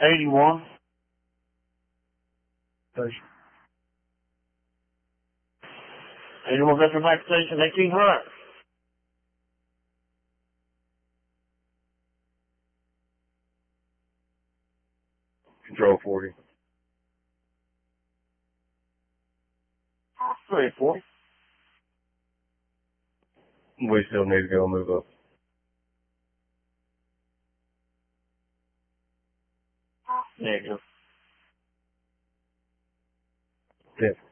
81. 81 Vector Mike Station, 1800. Control 40. 340. We still need to go move up. Negative. Yeah.